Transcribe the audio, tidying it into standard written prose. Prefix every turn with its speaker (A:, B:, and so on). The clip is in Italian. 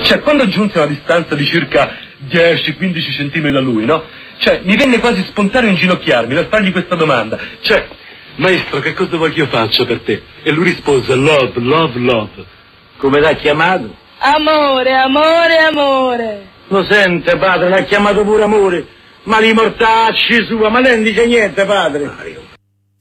A: Cioè, quando giunse a una distanza di circa 10-15 centimetri da lui, no? Cioè, mi venne quasi spontaneo inginocchiarmi per fargli questa domanda. Cioè, maestro, che cosa vuoi che io faccia per te? E lui rispose, love, love, love.
B: Come l'ha chiamato?
C: Amore, amore, amore.
B: Lo sente, padre, l'ha chiamato pure amore. Ma li mortacci sua, ma lei non dice niente, padre.